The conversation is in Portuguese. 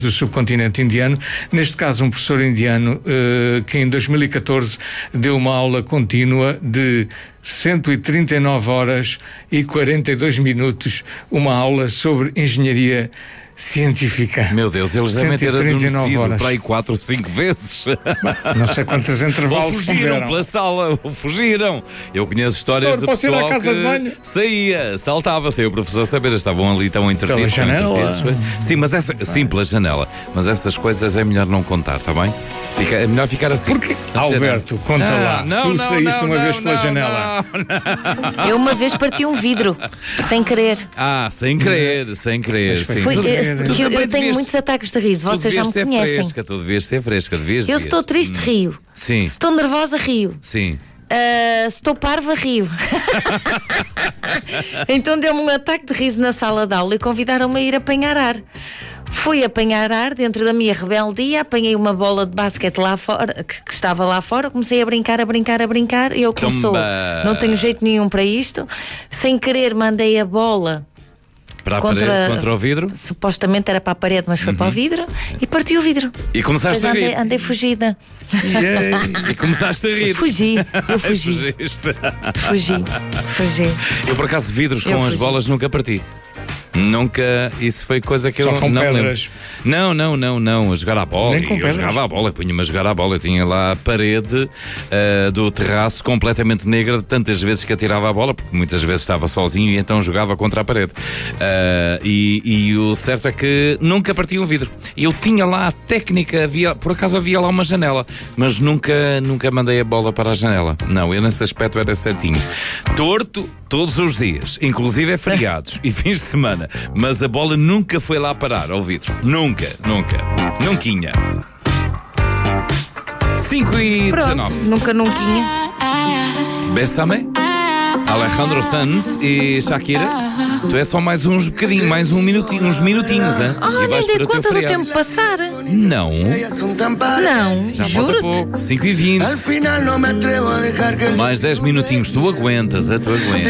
do subcontinente indiano, neste caso um professor indiano que em 2014 deu uma aula contínua de 139 horas e 42 minutos, uma aula sobre engenharia científica. Meu Deus, eles devem ter adormecido para aí 4 ou 5 vezes. Não sei quantos intervalos fugiram pela sala, fugiram. Eu conheço histórias de pessoal que saltava, sem o professor saber, estavam ali tão entretidos. Pela janela. Sim, mas sim, pela janela. Mas essas coisas é melhor não contar, está bem? É melhor ficar assim. Porque, Alberto, conta lá. Tu saíste uma vez pela janela. Não. Eu uma vez parti um vidro, sem querer. Sem querer. Sim. Eu tenho muitos ataques de riso, vocês já me conhecem. Tu devias ser fresca, Eu se estou triste, rio. Sim. Se estou nervosa, rio. Sim. Se estou parva, rio. Então deu-me um ataque de riso na sala de aula e convidaram-me a ir apanhar ar. Fui apanhar ar dentro da minha rebeldia, apanhei uma bola de basquete lá fora, que estava lá fora, comecei a brincar, e eu começou, não tenho jeito nenhum para isto, sem querer mandei a bola contra o vidro? Supostamente era para a parede, mas foi para o vidro e partiu o vidro. E começaste a rir? Andei fugida. E começaste a rir? Eu fugi. Fugi. Eu por acaso vidros com as bolas nunca parti. Nunca, isso foi coisa que só eu com não pedras. lembro. Não, a jogar à bola. Eu jogava à bola, punha-me a jogar à bola. Eu tinha lá a parede do terraço completamente negra, tantas vezes que atirava a bola, porque muitas vezes estava sozinho e então jogava contra a parede. E o certo é que nunca parti um vidro. Eu tinha lá a técnica, por acaso havia lá uma janela, mas nunca mandei a bola para a janela. Não, eu nesse aspecto era certinho. Torto todos os dias, inclusive feriados e fins de semana. Mas a bola nunca foi lá parar ao vidro. Nunca. Nunquinha. 5:19. Nunquinha. Bésame, Alejandro Sanz e Shakira. Tu é só mais uns bocadinhos, mais uns minutinhos, hein? E vais para o teu feriado. Do tempo passar. Não. Já falta pouco. 5:20. Mais 10 minutinhos. Tu aguentas.